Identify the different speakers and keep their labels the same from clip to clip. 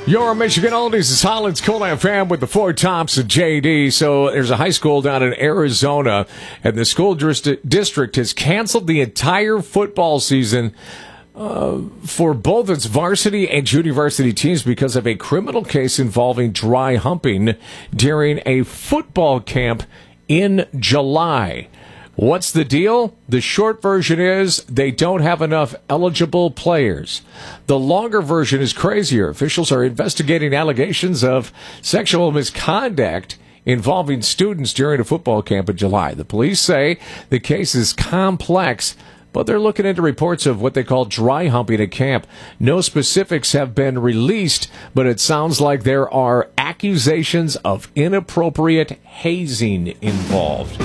Speaker 1: Your Michigan Oldies is Holland's Cool FM with the Four Tops of JD. So there's a high school down in Arizona, and the school district has canceled the entire football season for both its varsity and junior varsity teams because of a criminal case involving dry humping during a football camp in July. What's the deal? The short version is they don't have enough eligible players. The longer version is crazier. Officials are investigating allegations of sexual misconduct involving students during a football camp in July. The police say the case is complex, but they're looking into reports of what they call dry humping at camp. No specifics have been released, but it sounds like there are accusations of inappropriate hazing involved.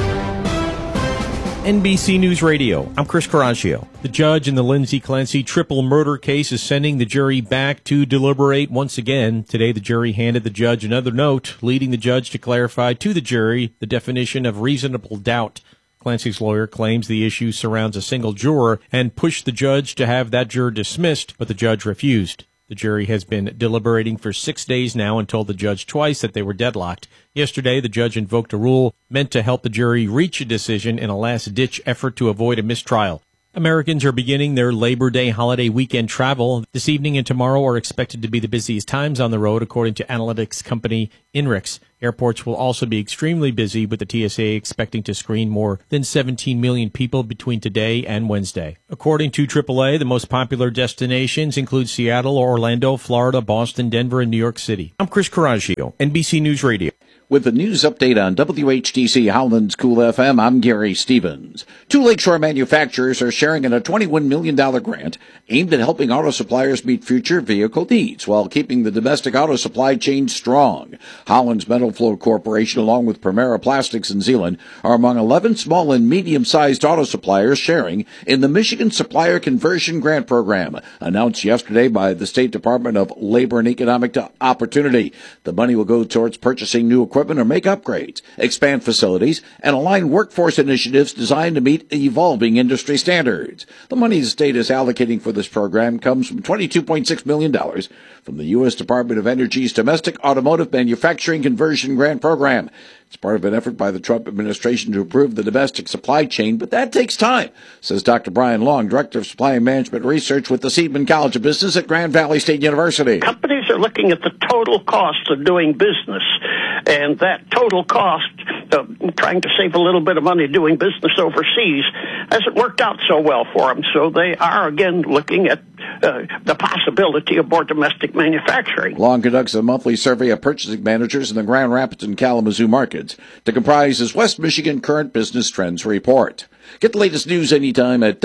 Speaker 2: NBC News Radio, I'm Chris Coraggio. The judge in the Lindsay Clancy triple murder case is sending the jury back to deliberate once again. Today, the jury handed the judge another note, leading the judge to clarify to the jury the definition of reasonable doubt. Clancy's lawyer claims the issue surrounds a single juror and pushed the judge to have that juror dismissed, but the judge refused. The jury has been deliberating for 6 days now and told the judge twice that they were deadlocked. Yesterday, the judge invoked a rule meant to help the jury reach a decision in a last-ditch effort to avoid a mistrial. Americans are beginning their Labor Day holiday weekend travel. This evening and tomorrow are expected to be the busiest times on the road, according to analytics company INRIX. Airports will also be extremely busy, with the TSA expecting to screen more than 17 million people between today and Wednesday. According to AAA, the most popular destinations include Seattle, Orlando, Florida, Boston, Denver, and New York City. I'm Chris Coraggio, NBC News Radio.
Speaker 3: With the news update on WHTC Holland's Cool FM, I'm Gary Stevens. Two Lakeshore manufacturers are sharing in a $21 million grant aimed at helping auto suppliers meet future vehicle needs while keeping the domestic auto supply chain strong. Holland's Metal Flow Corporation, along with Primera Plastics in Zeeland, are among 11 small and medium-sized auto suppliers sharing in the Michigan Supplier Conversion Grant Program, announced yesterday by the State Department of Labor and Economic Opportunity. The money will go towards purchasing new equipment or make upgrades, expand facilities, and align workforce initiatives designed to meet evolving industry standards. The money the state is allocating for this program comes from $22.6 million from the U.S. Department of Energy's Domestic Automotive Manufacturing Conversion Grant Program. It's part of an effort by the Trump administration to improve the domestic supply chain, but that takes time, says Dr. Brian Long, Director of Supply and Management Research with the Seidman College of Business at Grand Valley State University.
Speaker 4: Companies are looking at the total cost of doing business, and that total cost of trying to save a little bit of money doing business overseas hasn't worked out so well for them. So they are, again, looking at the possibility of more domestic manufacturing.
Speaker 3: Long conducts a monthly survey of purchasing managers in the Grand Rapids and Kalamazoo markets to comprise his West Michigan Current Business Trends Report. Get the latest news anytime at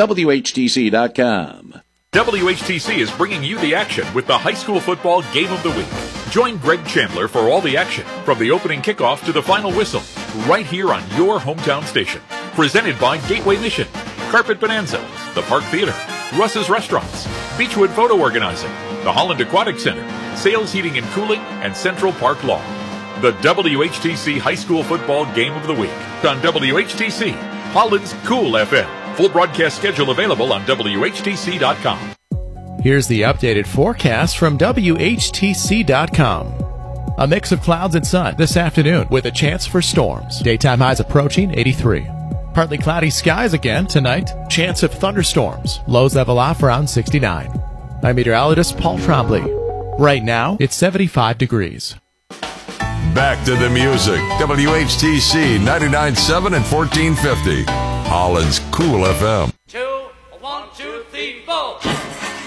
Speaker 3: WHTC.com.
Speaker 5: WHTC is bringing you the action with the high school football game of the week. Join Greg Chandler for all the action, from the opening kickoff to the final whistle, right here on your hometown station. Presented by Gateway Mission, Carpet Bonanza, the Park Theater, Russ's Restaurants, Beechwood Photo Organizing, the Holland Aquatic Center, Sales Heating and Cooling, and Central Park Law. The WHTC High School Football Game of the Week on WHTC, Holland's Cool FM. Full broadcast schedule available on WHTC.com.
Speaker 6: Here's the updated forecast from WHTC.com. A mix of clouds and sun this afternoon with a chance for storms. Daytime highs approaching 83. Partly cloudy skies again tonight. Chance of thunderstorms. Lows level off around 69. I'm meteorologist Paul Trombley. Right now, it's 75 degrees.
Speaker 7: Back to the music. WHTC 99.7 and 1450. Holland's Cool FM.